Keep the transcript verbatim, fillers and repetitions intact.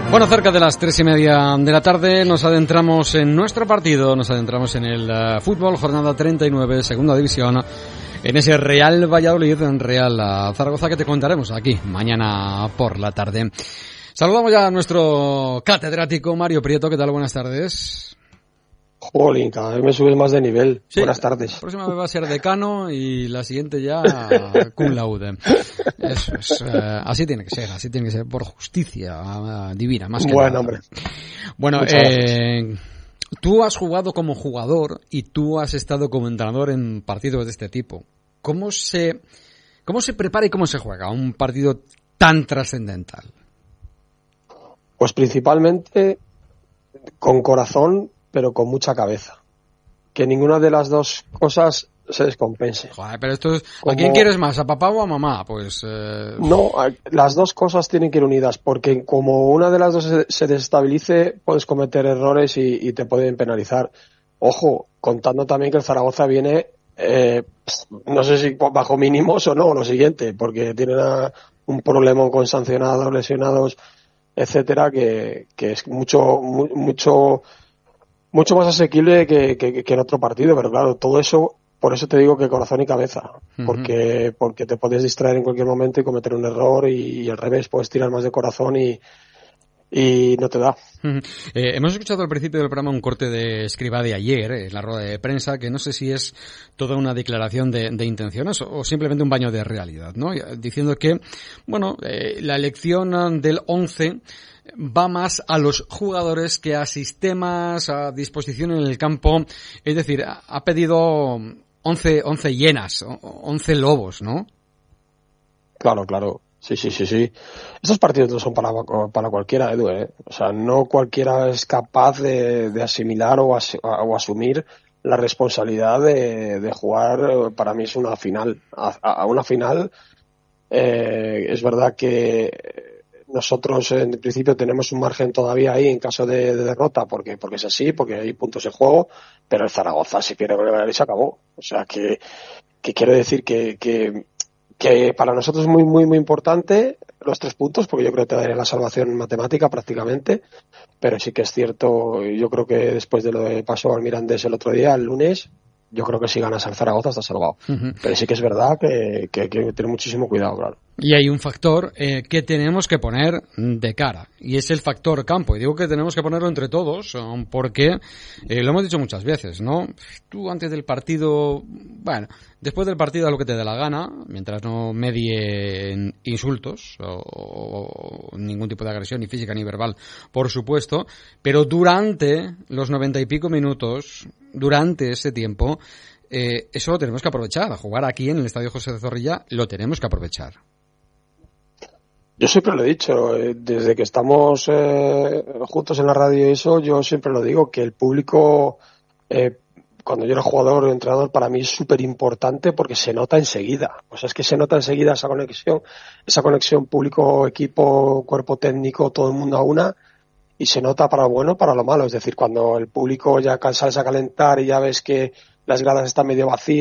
Bueno, cerca de las tres y media de la tarde nos adentramos en nuestro partido, nos adentramos en el uh, fútbol, jornada treinta y nueve, segunda división, en ese Real Valladolid, en Real Zaragoza, que te contaremos aquí mañana por la tarde. Saludamos ya a nuestro catedrático Mario Prieto. ¿Qué tal? Buenas tardes. Jolín, cada vez me subes más de nivel. Sí, buenas tardes. La próxima vez va a ser decano y la siguiente ya cum laude. Eso es, uh, así tiene que ser, así tiene que ser, por justicia uh, divina, más que bueno, nada. Hombre. Bueno, eh, tú has jugado como jugador y tú has estado como entrenador en partidos de este tipo. ¿Cómo se, cómo se prepara y cómo se juega un partido tan trascendental? Pues principalmente con corazón, pero con mucha cabeza. Que ninguna de las dos cosas se descompense. Joder, pero esto es, Como... ¿a quién quieres más? ¿A papá o a mamá? Pues eh... No, las dos cosas tienen que ir unidas, porque como una de las dos se, se desestabilice, puedes cometer errores y, y te pueden penalizar. Ojo, contando también que el Zaragoza viene, eh, no sé si bajo mínimos o no, lo siguiente, porque tienen a, un problema con sancionados, lesionados, etcétera, que, que es mucho, mu, mucho, mucho más asequible que, que, que en otro partido, pero claro, todo eso, por eso te digo que corazón y cabeza, uh-huh. porque, porque te puedes distraer en cualquier momento y cometer un error, y, y al revés, puedes tirar más de corazón y, y no te da. Uh-huh. Eh, hemos escuchado al principio del programa un corte de Escribá de ayer, en eh, la rueda de prensa, que no sé si es toda una declaración de, de intenciones o, o simplemente un baño de realidad, ¿no? Diciendo que, bueno, eh, la elección del once va más a los jugadores que a sistemas, a disposición en el campo, es decir, ha, ha pedido once, once hienas, once lobos, ¿no? Claro, claro. Sí, sí, sí, sí. Estos partidos no son para, para cualquiera, Edu, ¿eh? O sea, no cualquiera es capaz de, de asimilar o, as, o asumir la responsabilidad de, de jugar. Para mí es una final. A, a una final, eh, es verdad que nosotros en principio tenemos un margen todavía ahí en caso de, de derrota, porque, porque es así, porque hay puntos en juego, pero el Zaragoza si quiere ganar y se acabó. O sea, que, que quiero decir que, que que para nosotros es muy, muy, muy importante los tres puntos, porque yo creo que te daría la salvación matemática prácticamente, pero sí que es cierto, yo creo que después de lo que pasó al Mirandés el otro día, el lunes, yo creo que si ganas al Zaragoza estás salvado. Uh-huh. Pero sí que es verdad que, que hay que tener muchísimo cuidado, claro. Y hay un factor eh, que tenemos que poner de cara, y es el factor campo. Y digo que tenemos que ponerlo entre todos, porque eh, lo hemos dicho muchas veces, ¿no? Tú antes del partido, bueno, después del partido a lo que te dé la gana, mientras no medien insultos o, o ningún tipo de agresión, ni física ni verbal, por supuesto, pero durante los noventa y pico minutos, durante ese tiempo, eh, eso lo tenemos que aprovechar. A jugar aquí en el Estadio José de Zorrilla lo tenemos que aprovechar. Yo siempre lo he dicho, eh, desde que estamos eh, juntos en la radio y eso, yo siempre lo digo, que el público, eh, cuando yo era jugador o entrenador, para mí es súper importante porque se nota enseguida. O sea, es que se nota enseguida esa conexión, esa conexión público, equipo, cuerpo técnico, todo el mundo a una, y se nota para lo bueno, para lo malo. Es decir, cuando el público ya sales a calentar y ya ves que las gradas están medio vacías,